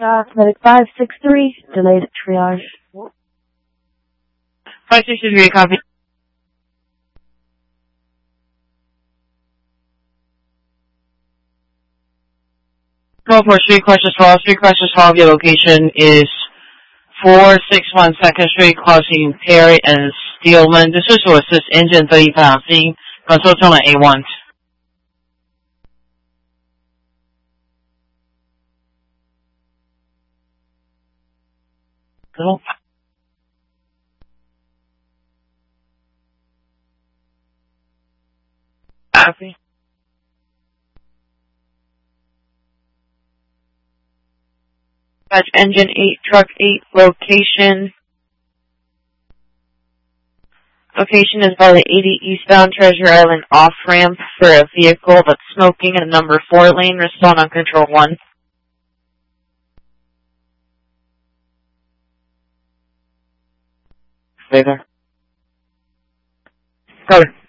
Medic 563, delayed triage. 563, copy. Go for Street Questions 12. Street Questions 12, your location is 461 2nd Street, crossing Perry and Steelman. This is to assist engine 30 passing. Control tone at A1. Go. Copy. Dispatch engine 8, truck 8, location. Location is by the 80 eastbound Treasure Island off-ramp for a vehicle that's smoking in number 4 lane. Respond on control 1. Stay there. Go.